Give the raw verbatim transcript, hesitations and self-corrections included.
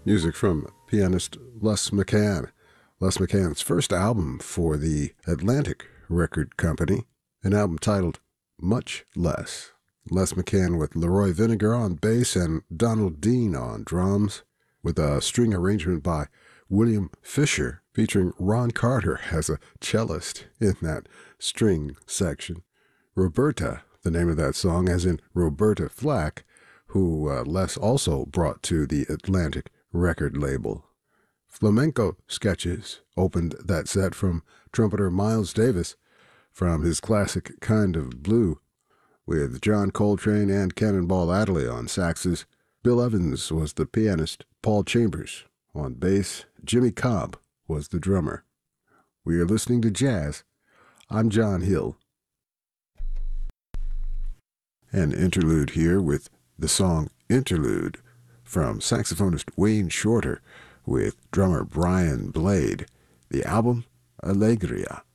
Music from pianist Les McCann. Les McCann's first album for the Atlantic Record Company, an album titled Much Less. Les McCann with Leroy Vinegar on bass and Donald Dean on drums, with a string arrangement by William Fisher featuring Ron Carter as a cellist in that string section. Roberta, the name of that song, as in Roberta Flack, who uh, Les also brought to the Atlantic record label. Flamenco Sketches opened that set from trumpeter Miles Davis from his classic Kind of Blue, with John Coltrane and Cannonball Adderley on saxes. Bill Evans was the pianist, Paul Chambers on bass, Jimmy Cobb was the drummer. We are listening to jazz. I'm John Hill. An interlude here with the song Interlude from saxophonist Wayne Shorter with drummer Brian Blade. The album, Allegria.